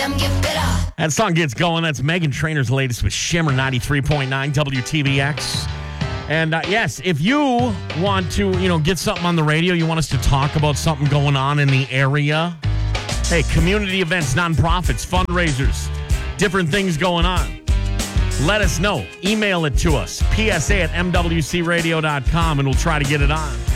That song gets going. That's Meghan Trainor's latest with Shimmer 93.9 WTVX. And yes, if you want to, get something on the radio, you want us to talk about something going on in the area. Hey, community events, nonprofits, fundraisers, different things going on. Let us know. Email it to us, psa@mwcradio.com, and we'll try to get it on.